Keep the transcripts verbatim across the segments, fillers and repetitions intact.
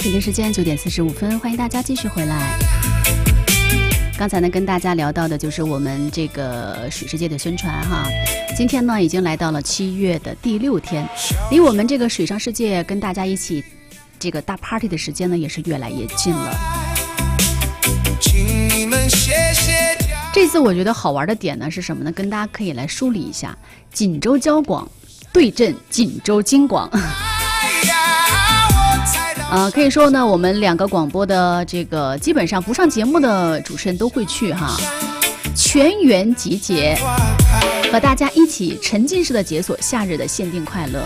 北京时间九点四十五分，欢迎大家继续回来。刚才呢，跟大家聊到的就是我们这个水世界的宣传哈。今天呢，已经来到了七月的第六天，离我们这个水上世界跟大家一起这个大 party 的时间呢，也是越来越近了。这次我觉得好玩的点呢是什么呢？跟大家可以来梳理一下，锦州交广对阵锦州京广。呃，可以说呢，我们两个广播的这个基本上不上节目的主持人都会去哈，全员集结，和大家一起沉浸式的解锁夏日的限定快乐。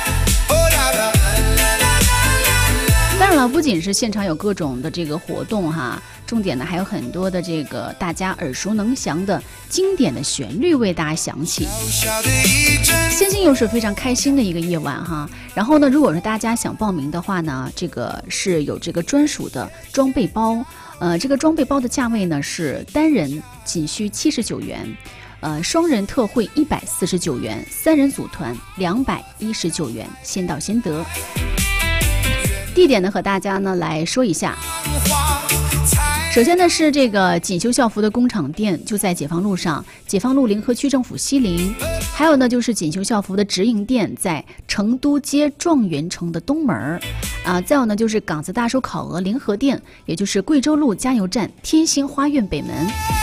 当然了，不仅是现场有各种的这个活动哈，重点呢还有很多的这个大家耳熟能详的经典的旋律为大家响起，相信又是非常开心的一个夜晚哈。然后呢，如果是大家想报名的话呢，这个是有这个专属的装备包，呃，这个装备包的价位呢是单人仅需七十九元，呃，双人特惠一百四十九元，三人组团两百一十九元，先到先得。地点呢，和大家呢来说一下。首先呢是这个锦绣校服的工厂店，就在解放路上，解放路联合区政府西陵。还有呢就是锦绣校服的直营店在成都街状元城的东门啊，再有呢就是港子大叔烤鹅联合店，也就是贵州路加油站天星花苑北门。